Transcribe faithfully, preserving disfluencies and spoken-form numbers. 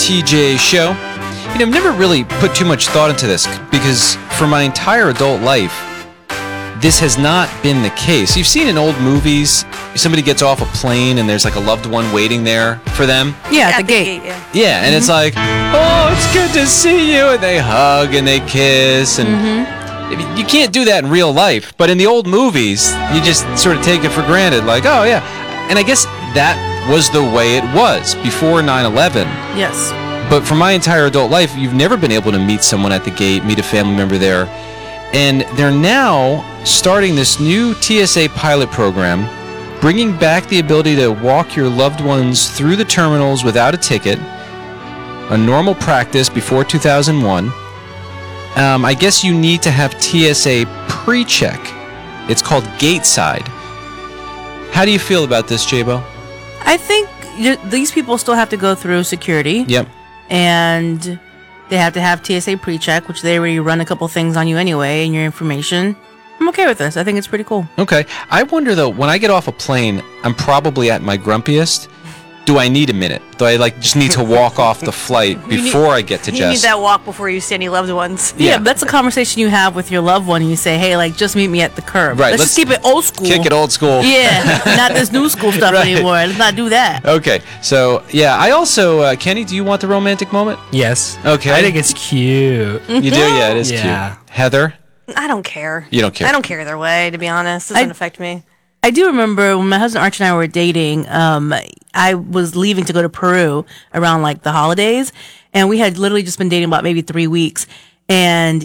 T J show. You know, I've never really put too much thought into this because for my entire adult life, this has not been the case. You've seen in old movies, somebody gets off a plane and there's like a loved one waiting there for them. Yeah, at, At the, the gate. gate, yeah. Yeah, and mm-hmm. it's like, oh, it's good to see you, and they hug and they kiss, and mm-hmm. you can't do that in real life. But in the old movies, you just sort of take it for granted, like, oh yeah. And I guess that was the way it was before nine eleven. Yes. But for my entire adult life, you've never been able to meet someone at the gate, meet a family member there. And they're now starting this new T S A pilot program, bringing back the ability to walk your loved ones through the terminals without a ticket, a normal practice before two thousand one. Um, I guess you need to have T S A pre-check. It's called Gateside. How do you feel about this, J-Bo? I think you, these people still have to go through security. Yep. And they have to have T S A pre-check, which they already run a couple things on you anyway and your information. I'm okay with this. I think it's pretty cool. Okay. I wonder, though, when I get off a plane, I'm probably at my grumpiest. Do I need a minute? Do I like just need to walk off the flight before need, I get to you Jess? You need that walk before you see any loved ones. Yeah, Yeah. that's a conversation you have with your loved one. And you say, hey, like, just meet me at the curb. Right, Let's, let's just keep it old school. Kick it old school. Yeah, not this new school stuff Right. anymore. Let's not do that. Okay. So, yeah, I also, uh, Kenny, do you want the romantic moment? Yes. Okay. I think it's cute. You do? Yeah, it is Yeah. cute. Heather? I don't care. You don't care? I don't care either way, to be honest. It doesn't I- affect me. I do remember when my husband Archie and I were dating, um, I was leaving to go to Peru around like the holidays, and we had literally just been dating about maybe three weeks. And